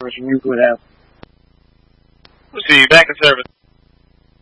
person you would have. We'll see you back in service.